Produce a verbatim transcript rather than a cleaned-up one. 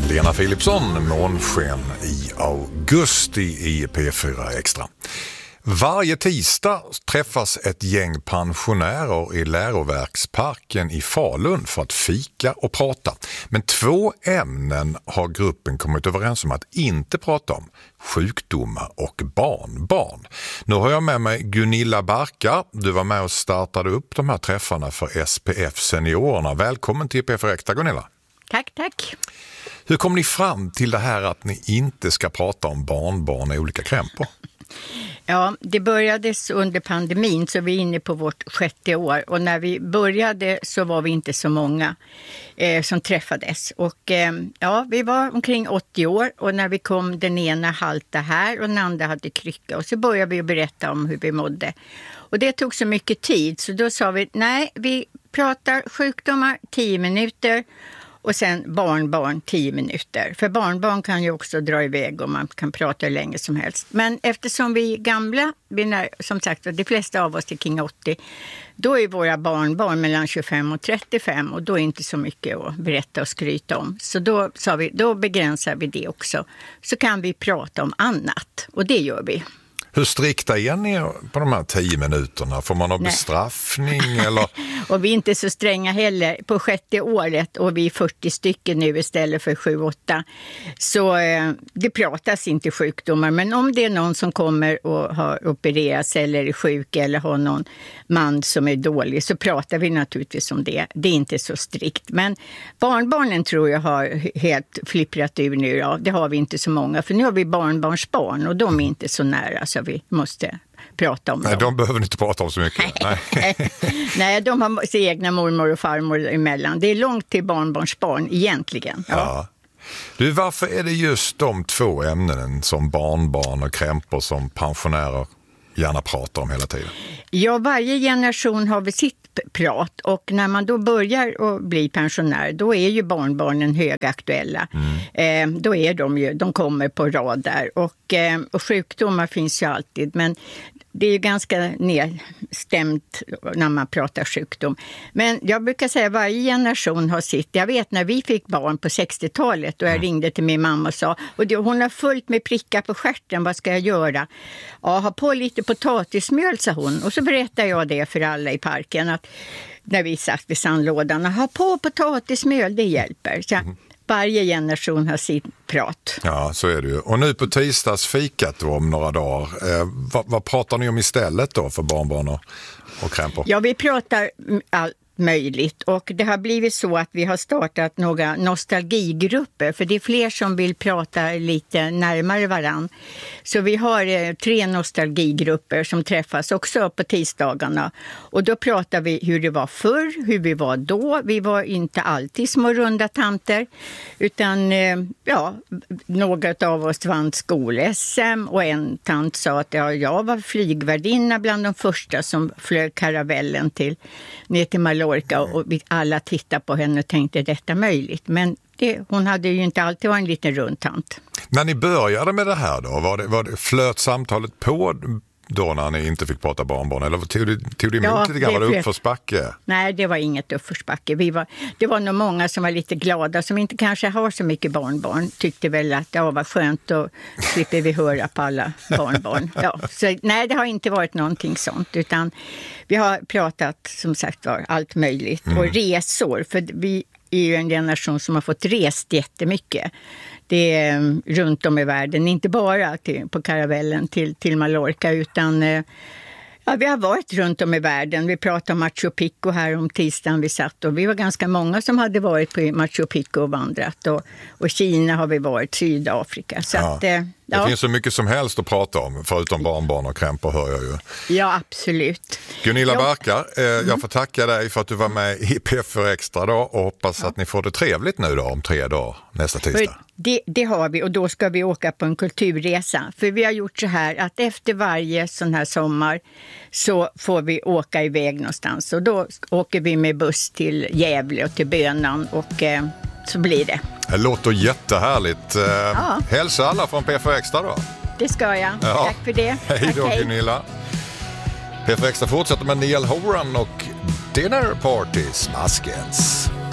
Lena Philipsson, Månsken i augusti i P fyra Extra. Varje tisdag träffas ett gäng pensionärer i Läroverksparken i Falun för att fika och prata. Men två ämnen har gruppen kommit överens om att inte prata om: sjukdomar och barnbarn. Nu har jag med mig Gunilla Barkar. Du var med och startade upp de här träffarna för S P F Seniorerna. Välkommen till P fyra Extra, Gunilla. Tack, tack. Hur kom ni fram till det här att ni inte ska prata om barnbarn i olika krämpor? Ja, det började under pandemin, så vi är inne på vårt sjätte år. Och när vi började så var vi inte så många eh, som träffades. Och eh, ja, vi var omkring åttio år, och när vi kom, den ena halta här och den andra hade krycka. Och så började vi berätta om hur vi mådde. Och det tog så mycket tid, så då sa vi, nej, vi pratar sjukdomar tio minuter. Och sen barnbarn tio minuter. För barnbarn kan ju också dra iväg och man kan prata hur länge som helst. Men eftersom vi är gamla, vi när, som sagt de flesta av oss är kring åttio, då är våra barnbarn mellan tjugofem och trettiofem, och då är inte så mycket att berätta och skryta om. Så då sa vi, då begränsar vi det också. Så kan vi prata om annat, och det gör vi. Hur strikta är ni på de här tio minuterna? Får man ha bestraffning? Eller? Och vi är inte så stränga heller. På sjätte året, och vi är fyrtio stycken nu istället för sju åtta. Så eh, det pratas inte sjukdomar. Men om det är någon som kommer och har opererats eller är sjuk eller har någon man som är dålig, så pratar vi naturligtvis om det. Det är inte så strikt. Men barnbarnen tror jag har helt flipprat ur nu. Ja. Det har vi inte så många. För nu har vi barnbarnsbarn, och de är inte så nära. Så vi måste prata om Nej, dem. de behöver ni inte prata om så mycket. Nej, Nej de har sin egna mormor och farmor emellan. Det är långt till barnbarnsbarn egentligen. Ja. Ja. Du, varför är det just de två ämnen som barnbarn och krämpor som pensionärer gärna pratar om hela tiden? Ja, varje generation har väl sitt prat, och när man då börjar att bli pensionär, då är ju barnbarnen högaktuella. Mm. Eh, då är de ju, de kommer på rad där, och, eh, och sjukdomar finns ju alltid, men det är ju ganska nedstämt när man pratar sjukdom. Men jag brukar säga att varje generation har sitt. Jag vet när vi fick barn på sextiotalet, och jag ringde till min mamma och sa, och det, hon har fullt med prickar på stjärten, vad ska jag göra? Ja, ha på lite potatismjöl, sa hon. Och så berättade jag det för alla i parken, att när vi satt vid sandlådan, ha på potatismjöl, det hjälper. Så mm. Varje generation har sitt prat. Ja, så är det ju. Och nu på tisdagsfikat då, om några dagar, eh, vad, vad pratar ni om istället då för barnbarn och, och krämpor? Ja, vi pratar allt möjligt, och det har blivit så att vi har startat några nostalgigrupper, för det är fler som vill prata lite närmare varann. Så vi har eh, tre nostalgigrupper som träffas också på tisdagarna, och då pratar vi hur det var förr, hur vi var då. Vi var inte alltid små runda tanter, utan eh, ja, några av oss vann skol-S M, och en tant sa att ja, jag var flygvärdinna bland de första som flög karavellen till, ner till Mallorca. Och vi alla tittade på henne och tänkte, detta möjligt. Men det, hon hade ju inte alltid varit en liten rundtant. När ni började med det här då, var det, var det, flöt samtalet på då när ni inte fick prata barnbarn? Eller tog det, tog det emot ja, lite gammal flöt... uppförsbacke? Nej, det var inget uppförsbacke. Vi var, det var nog många som var lite glada, som inte kanske har så mycket barnbarn. Tyckte väl att det var skönt, och slipper vi höra på alla barnbarn. Ja, så, nej, det har inte varit någonting sånt, utan vi har pratat som sagt var allt möjligt. Mm. Och resor, för vi är ju en generation som har fått rest jättemycket. Det är runt om i världen, inte bara till, på karavellen till, till Mallorca, utan ja, vi har varit runt om i världen. Vi pratade om Machu Picchu här om tisdagen vi satt, och vi var ganska många som hade varit på Machu Picchu och vandrat, och, och Kina har vi varit, Sydafrika. Så ja. att, eh, det ja. finns så mycket som helst att prata om, förutom barnbarn och krämpor, hör jag ju. Ja, absolut. Gunilla ja. Barkar, eh, jag mm. får tacka dig för att du var med i P fyra Extra då, och hoppas ja. att ni får det trevligt nu då om tre dagar nästa tisdag. Det, det har vi, och då ska vi åka på en kulturresa. För vi har gjort så här att efter varje sån här sommar så får vi åka iväg någonstans. Och då åker vi med buss till Gävle och till Bönan, och eh, så blir det. Det låter jättehärligt. Eh, ja. Hälsa alla från P fyra Extra då. Det ska jag. Ja. Tack för det. Hej då, okay. Gunilla. P fyra Extra fortsätter med Neil Horan och Dinner Party Smaskens.